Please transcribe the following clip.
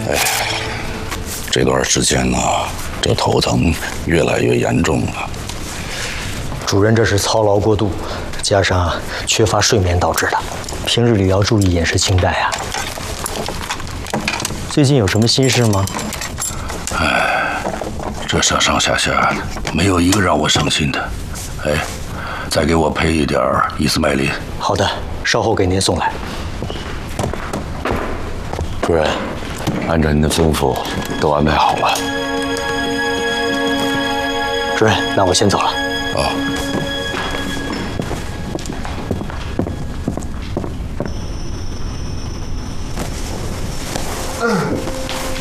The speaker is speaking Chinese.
这段时间呢，这头疼越来越严重了。 主任这是操劳过度，加上缺乏睡眠导致的，平日里要注意饮食清淡呀。最近有什么心事吗？ 这上上下下没有一个让我省心的。再给我配一点伊斯麦林。 好的，稍后给您送来。 主任，按照您的吩咐，都安排好了。 主任，那我先走了。 啊。